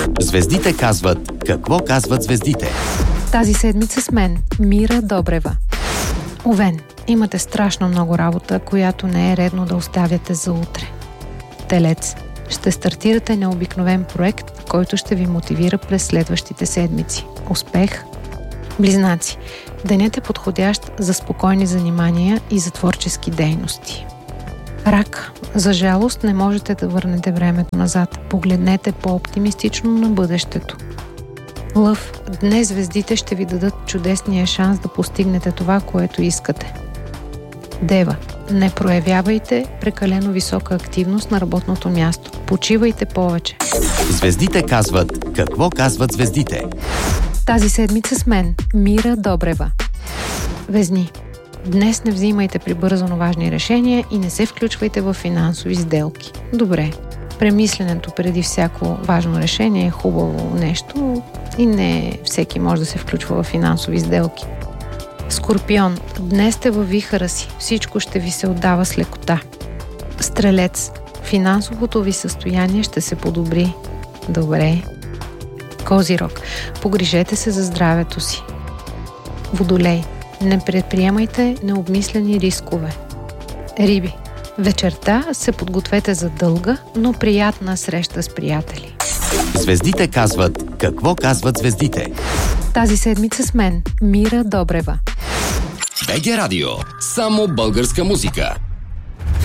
Звездите казват какво казват звездите. Тази седмица с мен Мира Добрева. Овен, имате страшно много работа, която не е редно да оставяте за утре. Телец, ще стартирате необикновен проект, който ще ви мотивира през следващите седмици. Успех! Близнаци, денят е подходящ за спокойни занимания и за творчески дейности. Рак, за жалост не можете да върнете времето назад. Погледнете по-оптимистично на бъдещето. Лъв, днес звездите ще ви дадат чудесния шанс да постигнете това, което искате. Дева, не проявявайте прекалено висока активност на работното място. Почивайте повече. Звездите казват какво казват звездите. Тази седмица с мен Мира Добрева. Везни, днес не взимайте прибързано важни решения и не се включвайте в финансови сделки. Добре, премисленето преди всяко важно решение е хубаво нещо и не всеки може да се включва в финансови сделки. Скорпион, днес сте във вихъра си, всичко ще ви се отдава с лекота. Стрелец, финансовото ви състояние ще се подобри. Добре. Козирог, погрижете се за здравето си. Водолей, не предприемайте необмислени рискове. Риби, вечерта се подгответе за дълга, но приятна среща с приятели. Звездите казват какво казват звездите. Тази седмица с мен Мира Добрева. БГ Радио. Само българска музика.